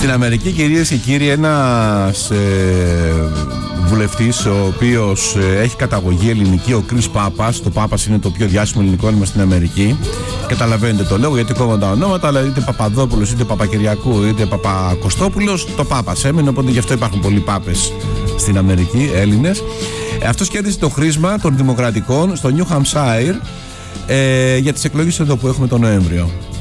Στην Αμερική, κυρίες και κύριοι, ένας βουλευτής, ο οποίος έχει καταγωγή ελληνική, ο Chris Pappas. Το Pappas είναι το πιο διάσημο ελληνικό όνομα στην Αμερική. Καταλαβαίνετε το λόγο, γιατί κόβουν τα ονόματα, αλλά είτε Παπαδόπουλος, είτε Παπακυριακού, είτε Παπακοστόπουλος, το Pappas έμεινε, οπότε γι' αυτό υπάρχουν πολλοί Πάπες στην Αμερική, Έλληνες. Αυτός κέρδισε το χρήσμα των Δημοκρατικών στο New Hampshire για τις εκλογές εδώ που έχουμε τον Νοέμβριο.